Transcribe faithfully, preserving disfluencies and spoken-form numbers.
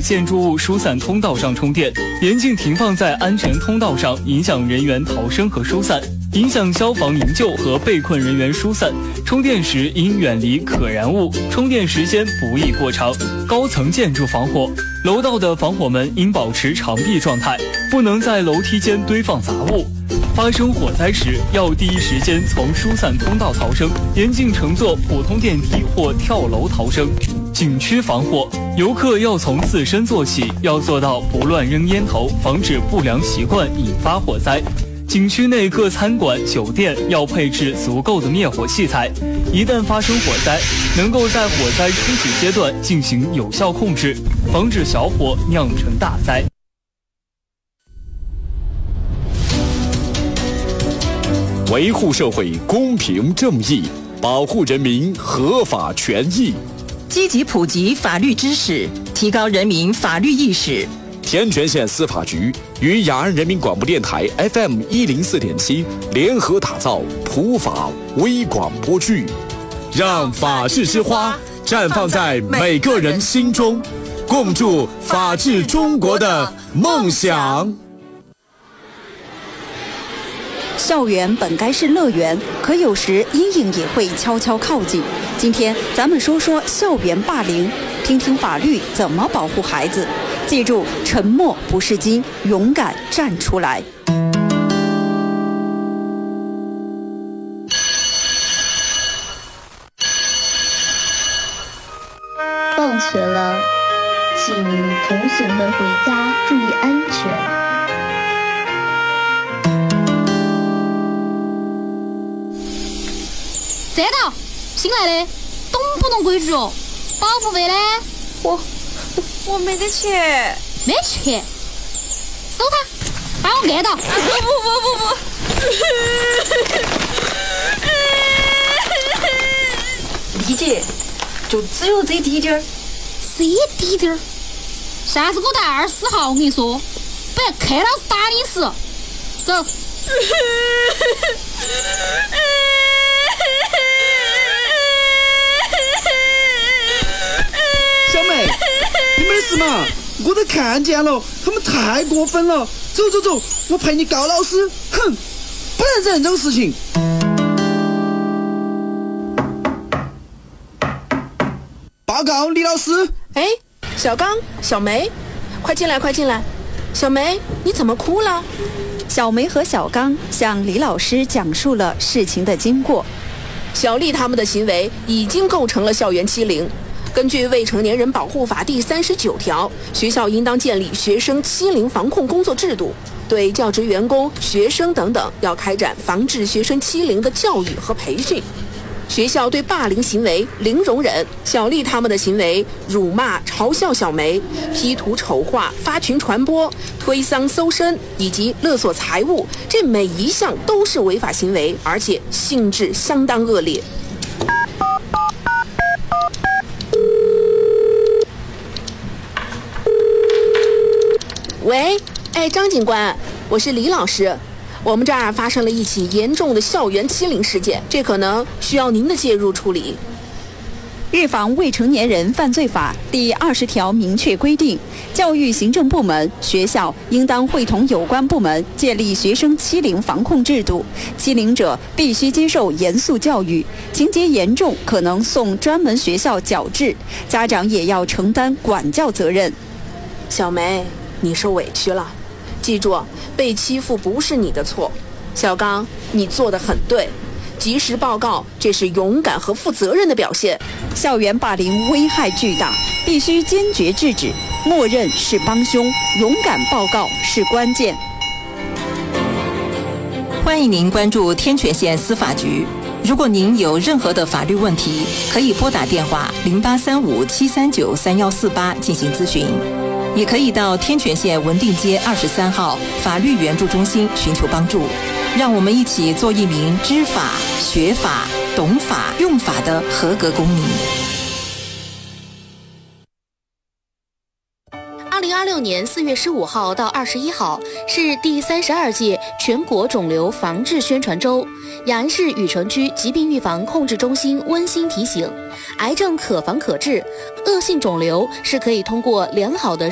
建筑物疏散通道上充电，严禁停放在安全通道上，影响人员逃生和疏散，影响消防营救和被困人员疏散。充电时应远离可燃物，充电时间不宜过长。高层建筑防火，楼道的防火门应保持长闭状态，不能在楼梯间堆放杂物。发生火灾时，要第一时间从疏散通道逃生，严禁乘坐普通电梯或跳楼逃生。景区防火，游客要从自身做起，要做到不乱扔烟头，防止不良习惯引发火灾。景区内各餐馆、酒店要配置足够的灭火器材，一旦发生火灾，能够在火灾初级阶段进行有效控制，防止小火酿成大灾。 维护社会公平正义，保护人民合法权益， 积极普及法律知识，提高人民法律意识。 天全县司法局与雅安人民广播电台 F M 一零四点七联合打造普法微广播剧，让法治之花绽放在每个人心中，共筑法治中国的梦想。 校园本该是乐园，可有时阴影也会悄悄靠近。今天咱们说说校园霸凌，听听法律怎么保护孩子。记住，沉默不是金，勇敢站出来。 放学了，请同学们回家注意安全。 站到！新来的，懂不懂规矩哦？保护费呢？ 我我没得钱。 没钱？收他，把我按到！ 不不不不不！理解，就只有这滴点儿。 这滴点儿？下次给我带二十号，我跟你说，不然看老师打你死。走。 小妹，你没事嘛？我都看见了，他们太过分了。走走走，我陪你告老师。哼，不能忍这种事情。报告李老师。 哎，小刚、小梅，快进来，快进来。小梅，你怎么哭了？ 小梅和小刚向李老师讲述了事情的经过。 小丽他们的行为已经构成了校园欺凌。根据《未成年人保护法》第三十九条，学校应当建立学生欺凌防控工作制度，对教职员工、学生等等要开展防治学生欺凌的教育和培训。学校对霸凌行为零容忍，小丽他们的行为辱骂、嘲笑小梅、P 图丑化、发群传播、推搡搜身以及勒索财物，这每一项都是违法行为，而且性质相当恶劣。喂，哎，张警官，我是李老师。我们这儿发生了一起严重的校园欺凌事件，这可能需要您的介入处理。 预防未成年人犯罪法第二十条明确规定，教育行政部门、学校应当会同有关部门建立学生欺凌防控制度，欺凌者必须接受严肃教育，情节严重可能送专门学校矫治，家长也要承担管教责任。 小梅，你受委屈了，记住，被欺负不是你的错。小刚，你做得很对，及时报告，这是勇敢和负责任的表现。 校园霸凌危害巨大，必须坚决制止，默认是帮凶，勇敢报告是关键。 欢迎您关注天全县司法局。如果您有任何的法律问题，可以拨打电话零八三五七三九三幺四八进行咨询，也可以到天全县文定街二十三号法律援助中心寻求帮助。让我们一起做一名知法、学法、懂法、用法的合格公民。 二零二六年四月十五号到二十一号是第三十二届全国肿瘤防治宣传周。雅安市禹城区疾病预防控制中心温馨提醒：癌症可防可治，恶性肿瘤是可以通过良好的